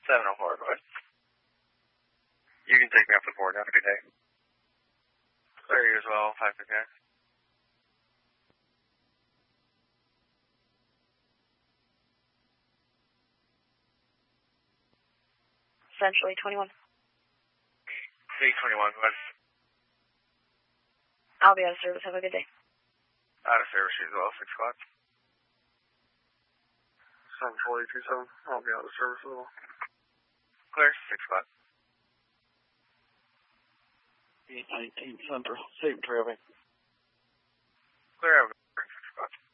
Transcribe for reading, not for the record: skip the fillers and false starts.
704, go ahead. You can take me up the board. Have a good day. Clear you as well, 559. Central 821. 821, go ahead. I'll be out of service. Have a good day. Out of service as well, 6 o'clock. 74827, I'll be out of service as well. Clear, 6 o'clock. 819 Central, same traffic. Clear,